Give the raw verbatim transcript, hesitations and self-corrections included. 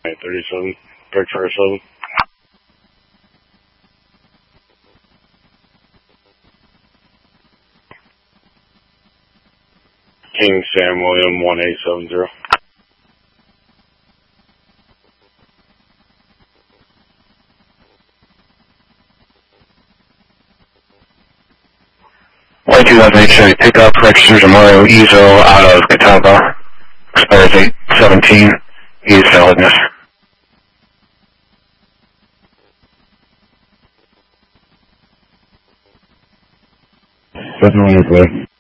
thirty-seven, break for seven. King Sam William one eight seven zero. Y two thousand eight Chevy pickup, registers Mario Ezo out of Catawba, expires eight seventeen, is validness. seven one is clear.